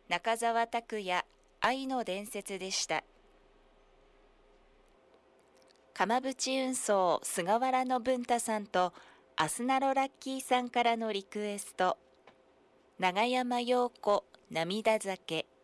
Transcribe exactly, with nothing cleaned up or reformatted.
中澤拓也、愛の伝説でした。鎌淵運送菅原の文太さんとアスナロラッキーさんからのリクエスト、長山陽子涙酒。